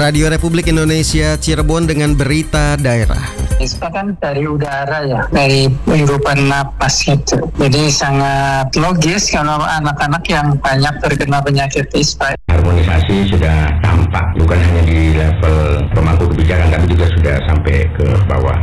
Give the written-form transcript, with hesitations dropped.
Radio Republik Indonesia Cirebon dengan berita daerah. ISPA kan dari udara ya, dari penghirupan napas gitu. Jadi sangat logis kalau anak-anak yang banyak terkena penyakit ISPA. Harmonisasi sudah tampak, bukan hanya di level pemangku kebijakan, tapi juga sudah sampai ke bawah.